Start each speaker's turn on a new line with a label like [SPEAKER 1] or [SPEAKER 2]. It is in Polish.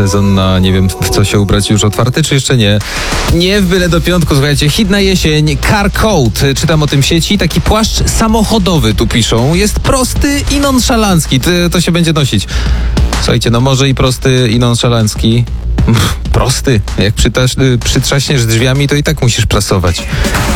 [SPEAKER 1] sezon na, nie wiem, w co się ubrać, już otwarty, czy jeszcze nie? Nie w byle do piątku, słuchajcie, hit na jesień, Car Coat, czytam o tym w sieci, taki płaszcz samochodowy, tu piszą, jest prosty i nonszalancki, to się będzie nosić. Słuchajcie, no może i prosty i nonszalancki. Prosty, jak przytrzaśniesz drzwiami, to i tak musisz prasować.